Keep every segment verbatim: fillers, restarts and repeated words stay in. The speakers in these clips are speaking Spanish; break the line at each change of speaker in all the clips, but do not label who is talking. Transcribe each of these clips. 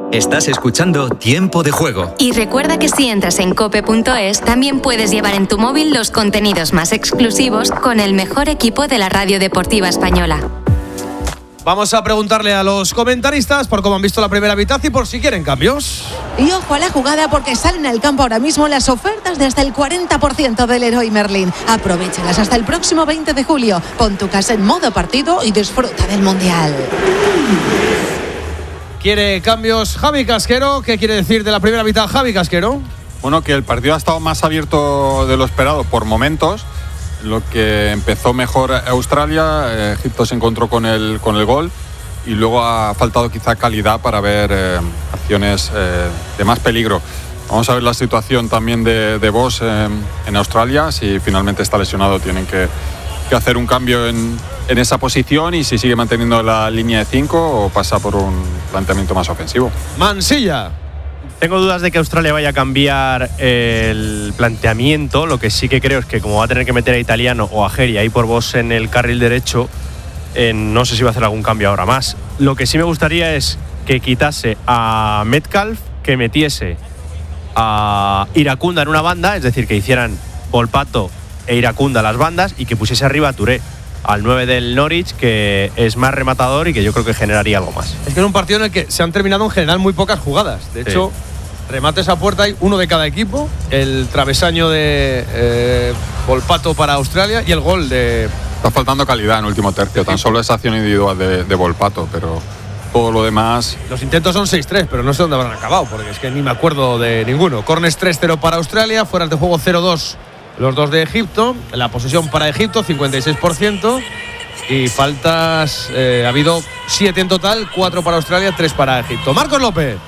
Estás escuchando Tiempo de Juego.
Y recuerda que si entras en cope punto es, también puedes llevar en tu móvil los contenidos más exclusivos con el mejor equipo de la radio deportiva española.
Vamos a preguntarle a los comentaristas por cómo han visto la primera mitad y por si quieren cambios.
Y ojo a la jugada porque salen al campo ahora mismo las ofertas de hasta el cuarenta por ciento del Leroy Merlin. Aprovéchalas hasta el próximo veinte de julio. Pon tu casa en modo partido y disfruta del Mundial.
¿Quiere cambios Javi Casquero? ¿Qué quiere decir de la primera mitad Javi Casquero?
Bueno, que el partido ha estado más abierto de lo esperado por momentos. Lo que empezó mejor Australia, Egipto se encontró con el, con el gol y luego ha faltado quizá calidad para ver eh, acciones eh, de más peligro. Vamos a ver la situación también de, de Bosch eh, en Australia. Si finalmente está lesionado tienen que, que hacer un cambio en, en esa posición y si sigue manteniendo la línea de cinco o pasa por un planteamiento más ofensivo.
Mansilla.
Tengo dudas de que Australia vaya a cambiar el planteamiento. Lo que sí que creo es que como va a tener que meter a Italiano o a Geri ahí por Bosch en el carril derecho, eh, no sé si va a hacer algún cambio ahora más. Lo que sí me gustaría es que quitase a Metcalf, que metiese a Iracunda en una banda, es decir, que hicieran Volpato e Iracunda las bandas y que pusiese arriba a Touré, al nueve del Norwich, que es más rematador y que yo creo que generaría algo más.
Es que es un partido en el que se han terminado en general muy pocas jugadas. De hecho, sí. Remates a puerta hay uno de cada equipo. El travesaño de eh, Volpato para Australia y el gol de...
Está faltando calidad en el último tercio. Tan solo esa acción individual de, de Volpato, pero todo lo demás...
Los intentos son seis tres, pero no sé dónde habrán acabado, porque es que ni me acuerdo de ninguno. Corners tres cero para Australia, fuera de juego cero dos. Los dos de Egipto, la posesión para Egipto, cincuenta y seis por ciento. Y faltas, eh, ha habido siete en total, cuatro para Australia, tres para Egipto. Marcos López.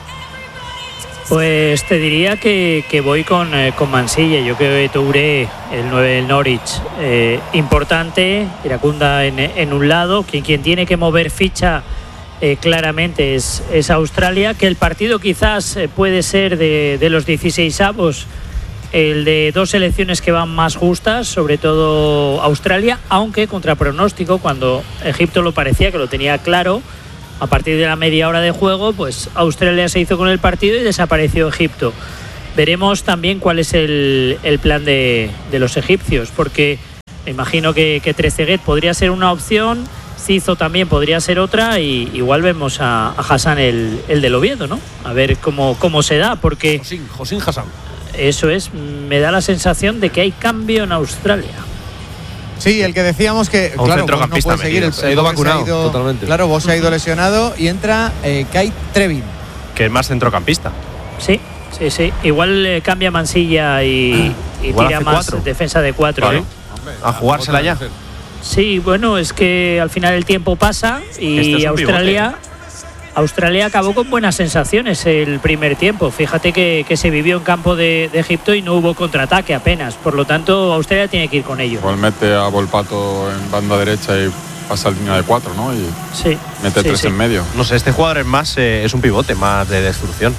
Pues te diría que, que voy con, eh, con Mansilla. Yo creo que Touré, el nueve del Norwich, eh, importante. Iracunda en, en un lado. Quien, quien tiene que mover ficha eh, claramente es, es Australia. Que el partido quizás eh, puede ser de, de los dieciseisavos. El de dos selecciones que van más justas, sobre todo Australia, aunque contra pronóstico, cuando Egipto lo parecía que lo tenía claro, a partir de la media hora de juego, pues Australia se hizo con el partido y desapareció Egipto. Veremos también cuál es el, el plan de, de los egipcios, porque me imagino que, que Trezeguet podría ser una opción, Cizo también podría ser otra, y igual vemos a, a Hassan el, el del Oviedo, ¿no? A ver cómo, cómo se da, porque...
Josín, Josín Hassan.
Eso es, me da la sensación de que hay cambio en Australia.
Sí, el que decíamos que
un
claro, Bosch no puede seguir, el,
se ha ido vacunado,
se ha ido,
totalmente.
Claro, Bosch se ha ido lesionado y entra eh, Kai Trevin,
que es más centrocampista.
Sí, sí, sí. Igual eh, cambia Mansilla y, y tira más cuatro. Defensa de cuatro.
Claro.
¿eh?
A jugársela ya.
Sí, bueno, es que al final el tiempo pasa y este Australia... Australia acabó con buenas sensaciones el primer tiempo. Fíjate que, que se vivió en campo de, de Egipto y no hubo contraataque apenas. Por lo tanto, Australia tiene que ir con ello.
Igual mete a Volpato en banda derecha y pasa la línea de cuatro, ¿no? Y
sí,
mete
sí,
tres
sí.
en medio.
No sé, este jugador es más, eh, es un pivote, más de destrucción.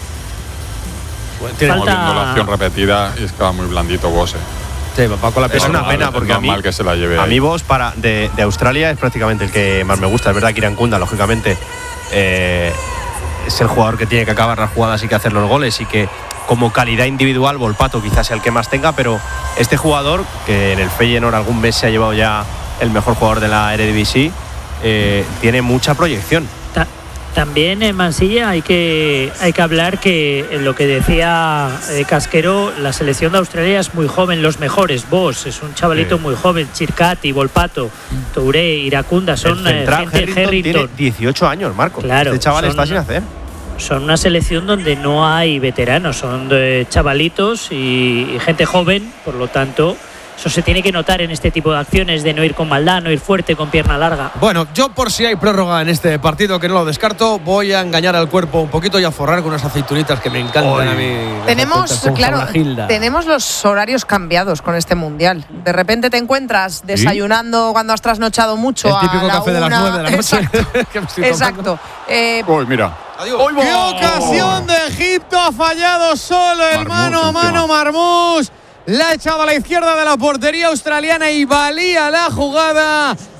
Estamos Falta... viendo la acción repetida y es que va muy blandito Bosch.
Sí, va con la
es una pena porque a mí,
que se la lleve
a
ahí.
mí Bosch para, de, de Australia es prácticamente el que más me gusta. Es verdad que Iracunda, lógicamente, eh, es el jugador que tiene que acabar las jugadas y que hacer los goles, y que como calidad individual Volpato quizás sea el que más tenga, pero este jugador, que en el Feyenoord algún mes se ha llevado ya el mejor jugador de la Eredivisie, eh, tiene mucha proyección.
Ta- también en Mansilla hay que, hay que hablar que en lo que decía eh, Casquero, la selección de Australia es muy joven, los mejores. Bosch es un chavalito sí. muy joven, Chircati, Volpato, Touré, Iracunda, son
el central,
gente
Harrington
Harrington.
Tiene dieciocho años, Marco.
Claro,
este chaval
son,
está sin hacer.
Son una selección donde no hay veteranos, son de chavalitos y, y gente joven, por lo tanto... Eso se tiene que notar en este tipo de acciones, de no ir con maldad, no ir fuerte, con pierna larga.
Bueno, yo por si hay prórroga en este partido, que no lo descarto, voy a engañar al cuerpo un poquito y a forrar con unas aceitunitas que me encantan Oy. a mí.
Tenemos, claro, tenemos los horarios cambiados con este Mundial. De repente te encuentras desayunando ¿Sí? cuando has trasnochado mucho.
El típico
a la
café
una.
de las nueve de la noche.
Exacto. Exacto.
Eh, Uy, mira.
Adiós. ¡Qué ocasión de Egipto! Ha fallado solo el Marmús, mano a mano Marmús. La ha echado a la izquierda de la portería australiana y valía la jugada.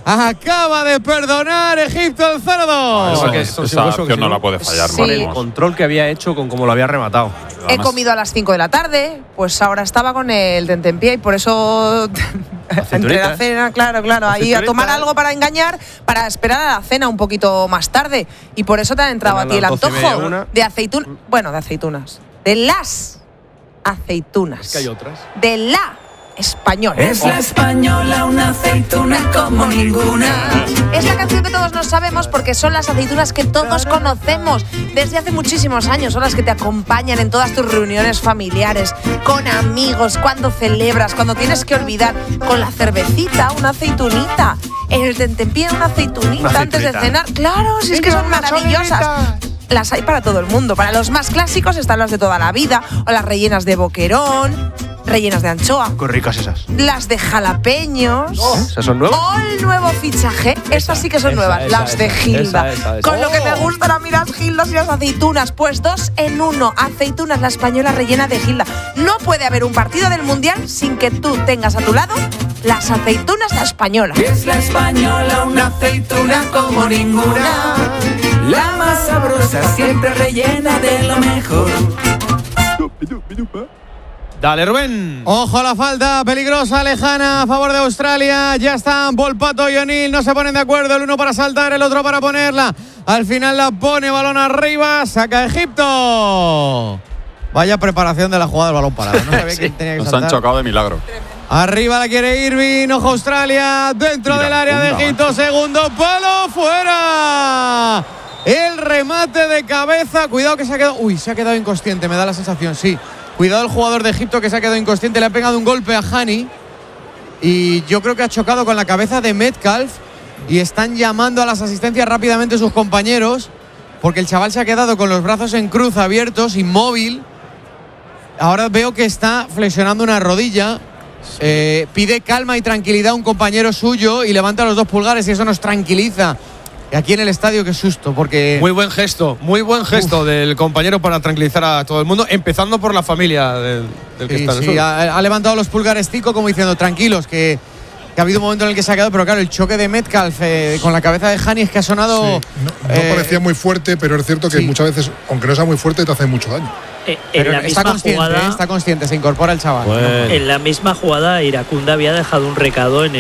acaba de perdonar Egipto el cero dos.
No, esa esa acción no la puede fallar,
Sí.
El control que había hecho con cómo lo había rematado.
He comido a las cinco de la tarde, pues ahora estaba con el tentempié y por eso entre la cena, claro, claro, ahí a tomar algo para engañar, para esperar a la cena un poquito más tarde. Y por eso te ha entrado a ti el antojo de aceitunas. Bueno, de aceitunas. De las aceitunas.
Es que hay otras.
De la española.
Es la española, una aceituna como ninguna.
Es la canción que todos nos sabemos porque son las aceitunas que todos conocemos desde hace muchísimos años. Son las que te acompañan en todas tus reuniones familiares, con amigos, cuando celebras, cuando tienes que olvidar, con la cervecita, una aceitunita, en el tentempié, una aceitunita,
Una
antes de
aceitunita.
cenar. Claro, si es que son maravillosas. Las hay para todo el mundo. Para los más clásicos están las de toda la vida, o las rellenas de boquerón, rellenas de anchoa,
Qué ricas esas.
las de jalapeños.
¿Esas son nuevas?
O el nuevo fichaje, esas sí que son
esa,
nuevas,
esa,
las de
esa,
Gilda.
esa, esa, esa.
Con lo que me gustan a mí las Gildas y las aceitunas, pues dos en uno, aceitunas, la española rellena de Gilda. No puede haber un partido del Mundial sin que tú tengas a tu lado las aceitunas, la española.
Es la española, una aceituna como ninguna. La más sabrosa, siempre rellena de lo mejor.
Dale, Rubén.
Ojo a la falta peligrosa, lejana, a favor de Australia. Ya están Volpato y O'Neill, no se ponen de acuerdo. El uno para saltar, el otro para ponerla. Al final la pone, balón arriba, saca Egipto. Vaya preparación de la jugada del balón parado. No sabía
Sí,
quién tenía que
nos
saltar.
han chocado de milagro.
Arriba la quiere Irving, ojo Australia, dentro
Mira,
del área de
una,
Egipto,
macho.
segundo palo, fuera. El remate de cabeza, cuidado que se ha quedado, uy, se ha quedado inconsciente, me da la sensación, sí. Cuidado el jugador de Egipto que se ha quedado inconsciente, le ha pegado un golpe a Hani y yo creo que ha chocado con la cabeza de Metcalf y están llamando a las asistencias rápidamente sus compañeros porque el chaval se ha quedado con los brazos en cruz abiertos, inmóvil. Ahora veo que está flexionando una rodilla. Eh, pide calma y tranquilidad a un compañero suyo y levanta los dos pulgares y eso nos tranquiliza. Y aquí en el estadio, qué susto, porque…
Muy buen gesto, muy buen gesto Uf. del compañero para tranquilizar a todo el mundo, empezando por la familia del, del que
sí,
está en el
sí,
sur.
ha, ha levantado los pulgares Tico como diciendo, tranquilos, que, que ha habido un momento en el que se ha quedado, pero claro, el choque de Metcalf eh, con la cabeza de Hani es que ha sonado…
Sí, no no eh, parecía muy fuerte, pero es cierto que sí. muchas veces, aunque no sea muy fuerte, te hace mucho daño.
Eh,
pero
en la
está
misma
consciente,
jugada,
está consciente, se incorpora el chaval.
Bueno.
En la misma jugada, Iracunda había dejado un recado en